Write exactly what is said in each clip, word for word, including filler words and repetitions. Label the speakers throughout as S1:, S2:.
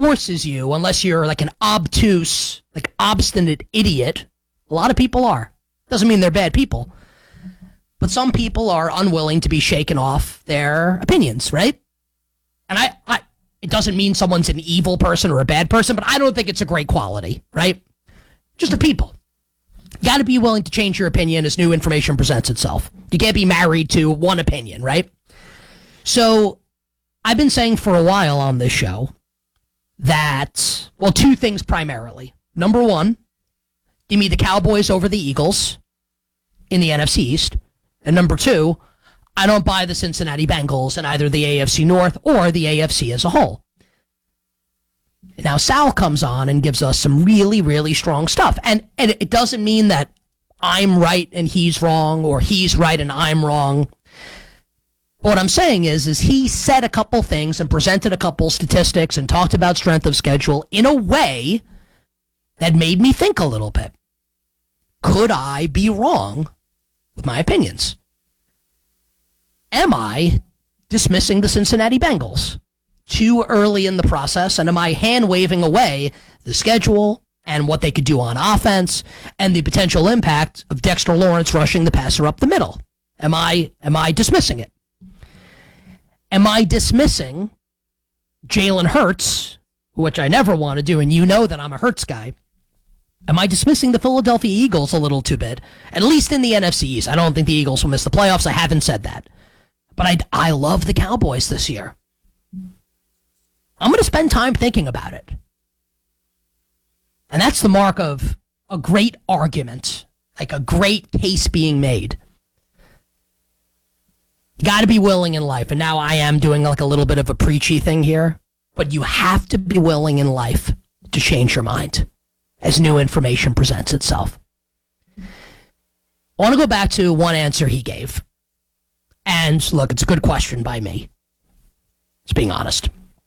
S1: forces you, unless you're like an obtuse, like obstinate idiot. A lot of people are. Doesn't mean they're bad people. But some people are unwilling to be shaken off their opinions, right? And I, I it doesn't mean someone's an evil person or a bad person, but I don't think it's a great quality, right? Just a people. You got to be willing to change your opinion as new information presents itself. You can't be married to one opinion, right? So I've been saying for a while on this show that, well, two things primarily. Number one, give me the Cowboys over the Eagles in the N F C East. And number two, I don't buy the Cincinnati Bengals in either the A F C North or the A F C as a whole. Now, Sal comes on and gives us some really, really strong stuff. And, and it doesn't mean that I'm right and he's wrong, or he's right and I'm wrong. What I'm saying is, is he said a couple things and presented a couple statistics and talked about strength of schedule in a way that made me think a little bit. Could I be wrong with my opinions? Am I dismissing the Cincinnati Bengals too early in the process, and am I hand-waving away the schedule and what they could do on offense and the potential impact of Dexter Lawrence rushing the passer up the middle? Am I am I dismissing it? Am I dismissing Jalen Hurts, which I never want to do, and you know that I'm a Hurts guy? Am I dismissing the Philadelphia Eagles a little too bit? At least in the N F C East. I don't think the Eagles will miss the playoffs. I haven't said that. But I, I love the Cowboys this year. I'm going to spend time thinking about it. And that's the mark of a great argument, like a great case being made. You got to be willing in life. And now I am doing like a little bit of a preachy thing here, but you have to be willing in life to change your mind as new information presents itself. I want to go back to one answer he gave. And look, it's a good question by me. Just being honest.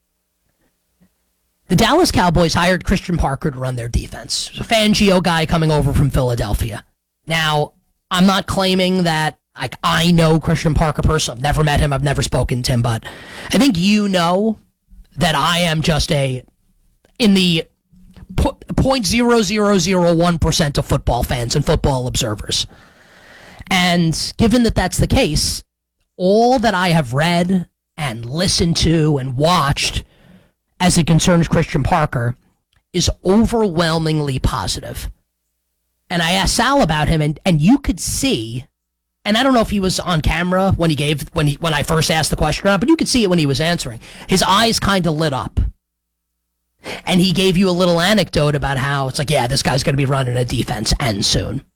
S1: The Dallas Cowboys hired Christian Parker to run their defense. He's a Fangio guy coming over from Philadelphia. Now, I'm not claiming that like I know Christian Parker personally. I've never met him. I've never spoken to him. But I think you know that I am just a, in the zero point zero zero zero one percent of football fans and football observers. And given that that's the case, all that I have read and listened to and watched as it concerns Christian Parker is overwhelmingly positive. And I asked Sal about him, and, and you could see, and I don't know if he was on camera when he gave when he when I first asked the question, but you could see it when he was answering. His eyes kind of lit up. And he gave you a little anecdote about how it's like, yeah, this guy's going to be running a defense and soon.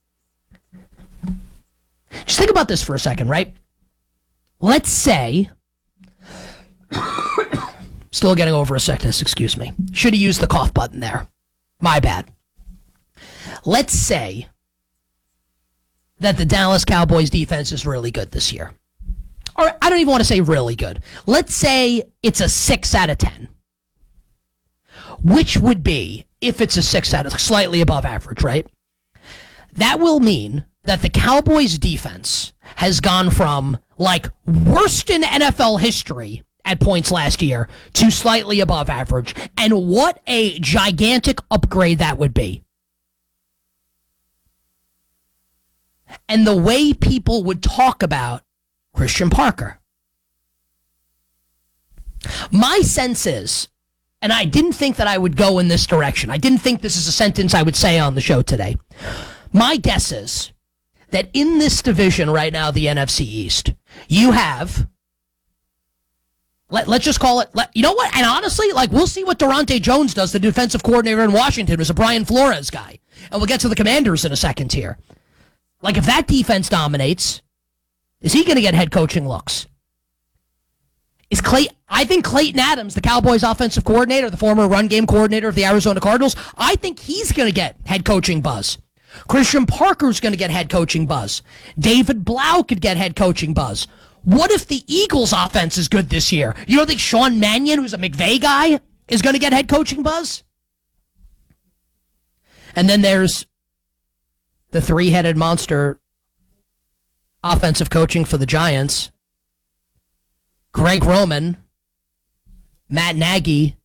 S1: Just think about this for a second, right? Let's say, still getting over a sickness, excuse me. Should have used the cough button there. My bad. Let's say that the Dallas Cowboys defense is really good this year. Or I don't even want to say really good. Let's say it's a six out of ten. Which would be, if it's a six out of, slightly above average, right? That will mean that the Cowboys defense has gone from like worst in N F L history at points last year to slightly above average. And what a gigantic upgrade that would be. And the way people would talk about Christian Parker. My sense is, and I didn't think that I would go in this direction. I didn't think this is a sentence I would say on the show today. My guess is that in this division right now, the N F C East, you have, let, let's just call it, let, you know what? And honestly, like we'll see what Durante Jones does, the defensive coordinator in Washington, who's a Brian Flores guy. And we'll get to the Commanders in a second here. Like if that defense dominates, is he going to get head coaching looks? Is Clay? I think Clayton Adams, the Cowboys offensive coordinator, the former run game coordinator of the Arizona Cardinals, I think he's going to get head coaching buzz. Christian Parker's going to get head coaching buzz. David Blau could get head coaching buzz. What if the Eagles' offense is good this year? You don't think Sean Mannion, who's a McVay guy, is going to get head coaching buzz? And then there's the three-headed monster offensive coaching for the Giants. Greg Roman, Matt Nagy,